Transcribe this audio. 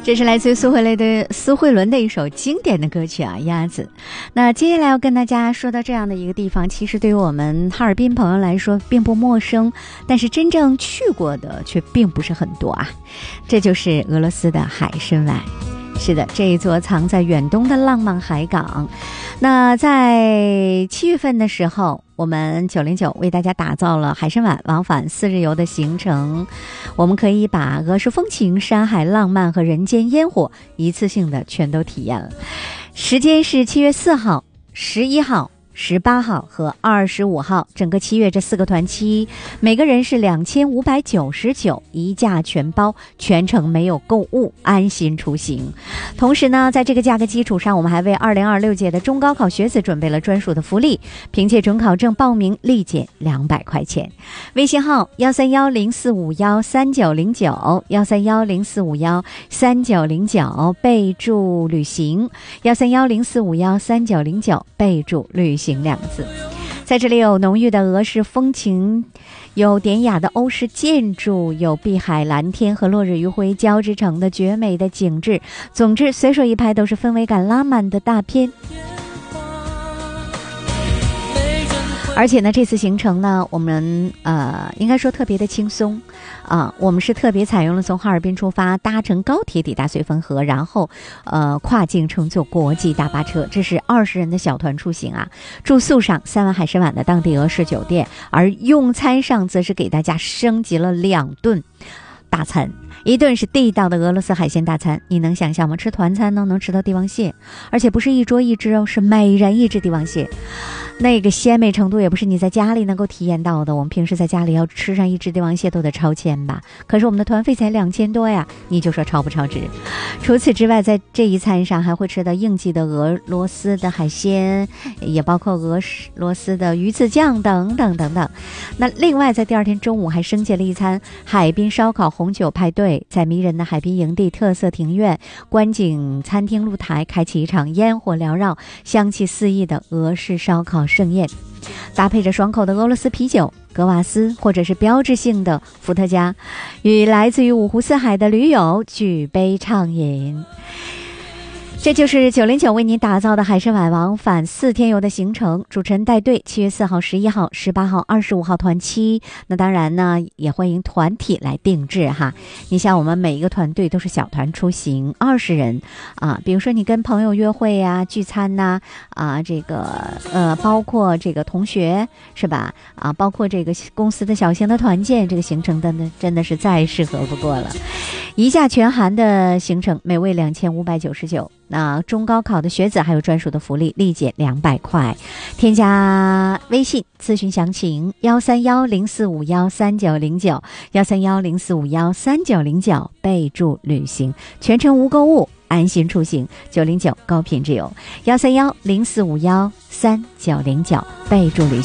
这是来自于苏慧伦的一首经典的歌曲啊，鸭子。那接下来要跟大家说到这样的一个地方，其实对于我们哈尔滨朋友来说并不陌生，但是真正去过的却并不是很多啊。这就是俄罗斯的海参崴。是的，这一座藏在远东的浪漫海港。那在7月份的时候，我们909为大家打造了海参崴往返4日游的行程，我们可以把俄式风情、山海浪漫和人间烟火一次性的全都体验了。时间是7月4号、11号、18号和25号，整个7月这4个团期，每个人是2599，一价全包，全程没有购物，安心出行。同时呢，在这个价格基础上，我们还为2026届的中高考学子准备了专属的福利，凭借准考证报名立减200块钱。微信号13104513909，13104513909，备注旅行，13104513909，备注旅行2个字。在这里有浓郁的俄式风情，有典雅的欧式建筑，有碧海蓝天和落日余晖交织成的绝美的景致。总之，随手一拍都是氛围感拉满的大片。而且呢，这次行程呢，我们应该说特别的轻松啊。我们是特别采用了从哈尔滨出发，搭乘高铁抵达绥芬河，然后跨境乘坐国际大巴车，这是20人的小团出行啊。住宿上3晚海参崴的当地俄式酒店，而用餐上则是给大家升级了2顿大餐。一顿是地道的俄罗斯海鲜大餐，你能想象吗？吃团餐呢，能吃到帝王蟹，而且不是一桌一只哦，是每人一只帝王蟹，那个鲜美程度也不是你在家里能够体验到的。我们平时在家里要吃上一只帝王蟹都得超千吧，可是我们的团费才2000多呀，你就说超不超值？除此之外，在这一餐上还会吃到应季的俄罗斯的海鲜，也包括俄罗斯的鱼子酱等等等等。那另外在第2天中午还升级了一餐海滨烧烤红酒派对，在迷人的海滨营地特色庭院观景餐厅露台开启一场烟火缭绕、香气四溢的俄式烧烤盛宴，搭配着爽口的俄罗斯啤酒、格瓦斯或者是标志性的伏特加，与来自于五湖四海的驴友举杯畅饮。这就是909为您打造的海参崴往返4天游的行程，主持人带队，7月4号、11号、18号、25号团期。那当然呢，也欢迎团体来定制哈。你像我们每一个团队都是小团出行，20人啊。比如说你跟朋友约会呀、聚餐呐这个包括这个同学是吧？啊，包括这个公司的小型的团建，这个行程真的是再适合不过了。一价全含的行程，每位2599。那中高考的学子还有专属的福利，立减200块。添加微信咨询详情13104513909，13104513909，备注旅行，全程无购物，安心出行。909高品质游，13104513909，备注旅行。